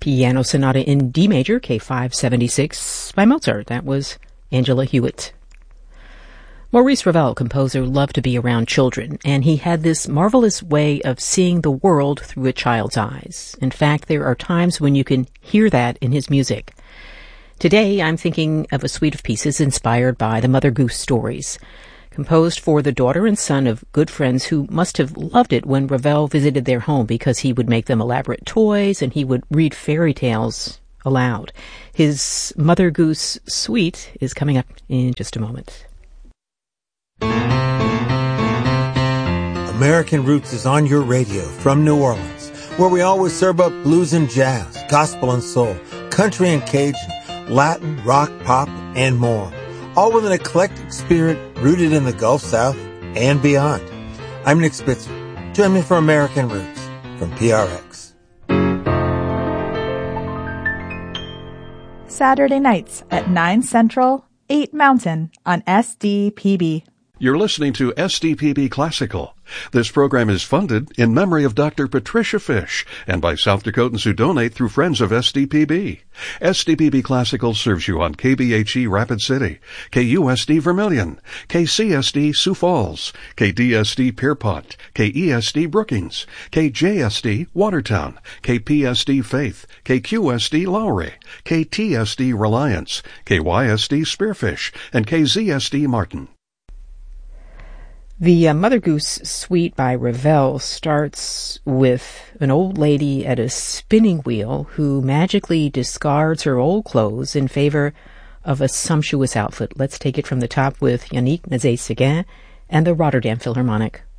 Piano Sonata in D major, K576 by Mozart. That was Angela Hewitt. Maurice Ravel, composer, loved to be around children, and he had this marvelous way of seeing the world through a child's eyes. In fact, there are times when you can hear that in his music. Today, I'm thinking of a suite of pieces inspired by the Mother Goose stories, composed for the daughter and son of good friends who must have loved it when Ravel visited their home because he would make them elaborate toys and he would read fairy tales aloud. His Mother Goose suite is coming up in just a moment. American Roots is on your radio from New Orleans, where we always serve up blues and jazz, gospel and soul, country and Cajun, Latin, rock, pop, and more, all with an eclectic spirit rooted in the Gulf South and beyond. I'm Nick Spitzer. Join me for American Roots from PRX. Saturday nights at 9 Central, 8 Mountain on SDPB. You're listening to SDPB Classical. This program is funded in memory of Dr. Patricia Fish and by South Dakotans who donate through Friends of SDPB. SDPB Classical serves you on KBHE Rapid City, KUSD Vermilion, KCSD Sioux Falls, KDSD Pierpont, KESD Brookings, KJSD Watertown, KPSD Faith, KQSD Lowry, KTSD Reliance, KYSD Spearfish, and KZSD Martin. The Mother Goose suite by Ravel starts with an old lady at a spinning wheel who magically discards her old clothes in favor of a sumptuous outfit. Let's take it from the top with Yannick Nézet-Séguin and the Rotterdam Philharmonic.